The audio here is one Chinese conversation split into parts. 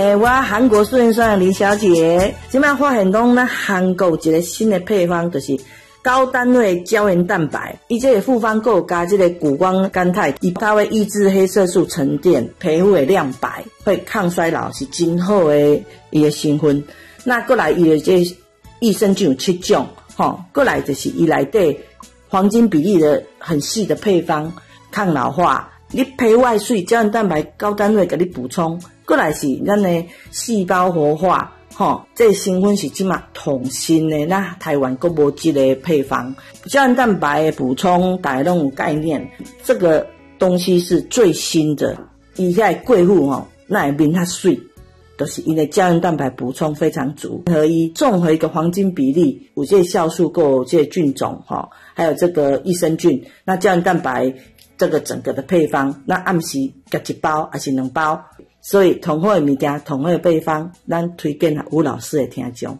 我韩国素颜酸的林小姐，即摆发现讲咱韩国有一个新的配方，就是高单位胶原蛋白，伊这个复方还有加这个谷胱甘肽，它会抑制黑色素沉淀，皮肤会亮白，会抗衰老，是真好的伊的成分。那过来伊的这益生菌有7种，过来就是伊内底黄金比例的很细的配方，抗老化。你皮外水胶原蛋白高单位给你补充，过来是咱的细胞活化，这成分是即马统新的，那台湾还无这个配方。胶原蛋白的补充，大家都有概念，这个东西是最新的，伊遐贵妇那会面较水，就是因为胶原蛋白补充非常足，合一综合一个黄金比例，有这酵素，还有这菌种，还有这个益生菌，那胶原蛋白。这个整个的配方，那暗时夹1包还是2包，所以同好的物件，同好的配方，咱推荐给吴老师的听众。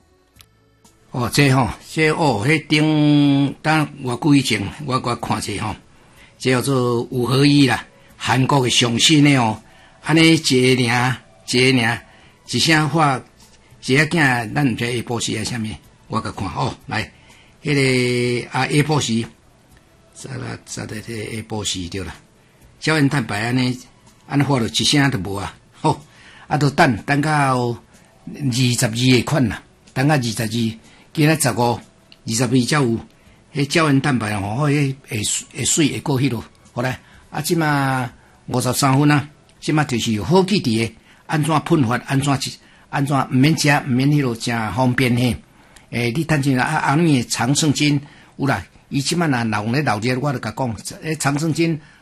迄顶当偌久以前，我看者这叫做五合一啦，韩国的上新的安尼一个尔，一声话，一个囝，咱毋知下晡时啊啥物，我甲看来，迄个下晡时。下晡时对啦，胶原蛋白安尼发落一声都无啊，都等到22个款啦，等到22，今仔15、22才有，迄胶原蛋白迄会水会过去咯，好来，即马53分啊，即马就是有好记伫诶，安怎喷发，安怎毋免食，毋免迄落真方便嘿，你趁钱红的长胜金有啦。伊即摆若老咧老热，我就甲讲，长生津